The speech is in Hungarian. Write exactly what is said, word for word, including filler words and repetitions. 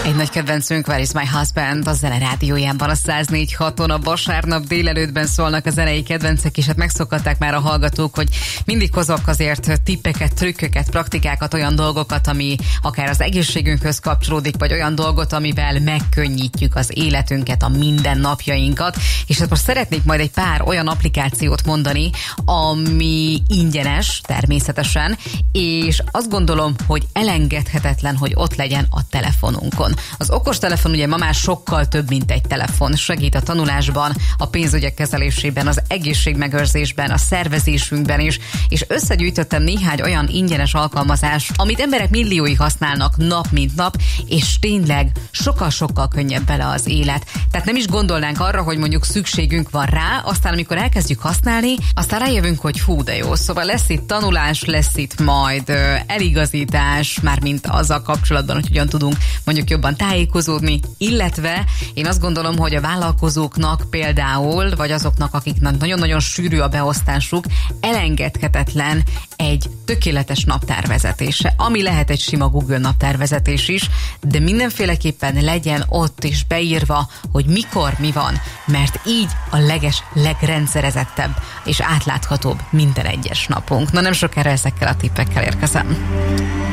Egy nagy kedvencünk, Where is my husband, a Zene rádiójában, a száz négy haton a vasárnap délelőttben szólnak a zenei kedvencek, és hát megszokhatták már a hallgatók, hogy mindig hozok azért tippeket, trükköket, praktikákat, olyan dolgokat, ami akár az egészségünkhöz kapcsolódik, vagy olyan dolgot, amivel megkönnyítjük az életünket, a mindennapjainkat. És hát most szeretnék majd egy pár olyan applikációt mondani, ami ingyenes természetesen, és azt gondolom, hogy elengedhetetlen, hogy ott legyen a telefonunkon. Az okostelefon ugye ma már sokkal több, mint egy telefon. Segít a tanulásban, a pénzügyek kezelésében, az egészségmegőrzésben, a szervezésünkben is, és összegyűjtöttem néhány olyan ingyenes alkalmazást, amit emberek milliói használnak nap mint nap, és tényleg sokkal-sokkal könnyebb bele az élet. Tehát nem is gondolnánk arra, hogy mondjuk szükségünk van rá, aztán amikor elkezdjük használni, aztán rájövünk, hogy hú, de jó. Szóval lesz itt tanulás, lesz itt majd ö, eligazítás, mármint azzal kapcsolatban, hogy hogyan tudunk mondjuk jobban tájékozódni, illetve én azt gondolom, hogy a vállalkozóknak például, vagy azoknak, akiknek nagyon-nagyon sűrű a beosztásuk, elengedhetetlen egy tökéletes naptárvezetése, ami lehet egy sima Google naptárvezetés is, de mindenféleképpen legyen ott is beírva, hogy mikor mi van, mert így a leges, legrendszerezettebb és átláthatóbb minden egyes napunk. Na nem sokára ezekkel a tippekkel érkezem.